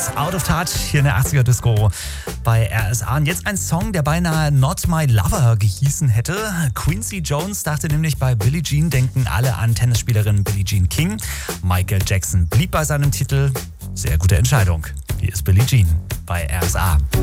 Out of Touch hier in der 80er Disco bei RSA. Und jetzt ein Song, der beinahe Not My Lover gehießen hätte. Quincy Jones dachte nämlich, bei Billie Jean denken alle an Tennisspielerin Billie Jean King. Michael Jackson blieb bei seinem Titel. Sehr gute Entscheidung. Hier ist Billie Jean bei RSA.